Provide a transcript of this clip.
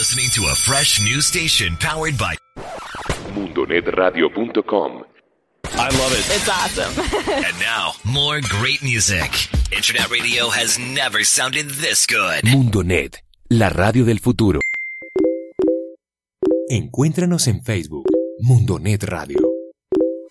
listening to a fresh new station powered by mundonetradio.com. I love it. It's awesome. And now, more great music. Internet radio has never sounded this good. Mundonet, la radio del futuro. Encuéntranos en Facebook, Mundonet Radio.